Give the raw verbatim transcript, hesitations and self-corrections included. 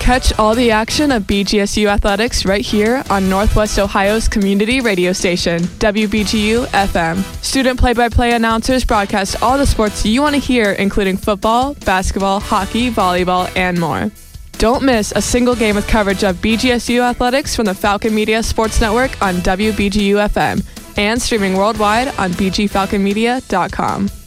Catch all the action of B G S U athletics right here on Northwest Ohio's community radio station, W B G U F M. Student play-by-play announcers broadcast all the sports you want to hear, including football, basketball, hockey, volleyball, and more. Don't miss a single game with coverage of B G S U athletics from the Falcon Media Sports Network on W B G U F M and streaming worldwide on b g falcon media dot com.